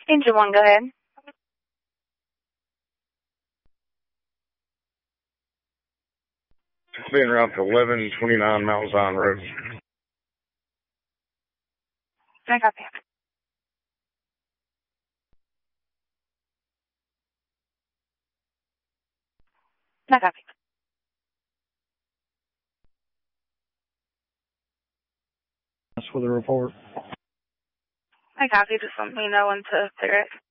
Engine 1, go ahead. Being route to 1129 Mount Zion Road. I copy. I copy. That's for the report. I copy. Just let me know when to clear it.